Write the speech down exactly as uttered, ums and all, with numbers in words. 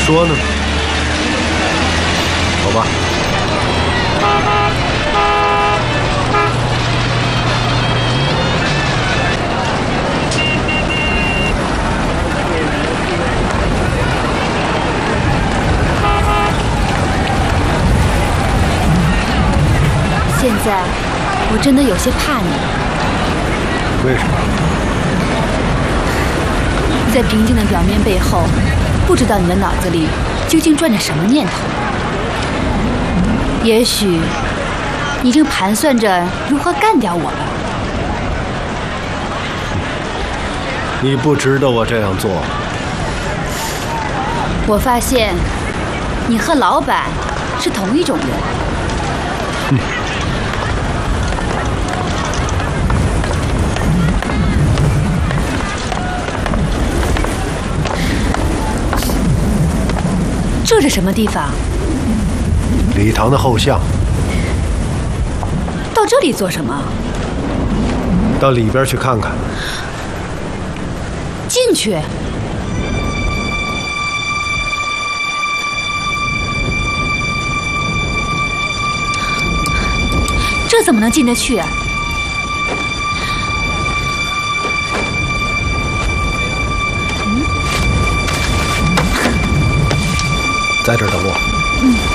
说呢？走吧。 现在我真的有些怕你。 为什么？ 在平静的表面背后，不知道你的脑子里究竟转着什么念头。也许你正盘算着如何干掉我了。 你不值得我这样做。 我发现你和老板是同一种人。 嗯。 这是什么地方？ 礼堂的后巷。 到这里做什么？ 到里边去看看。 进去。这怎么能进得去啊？ 在这儿等我。 嗯。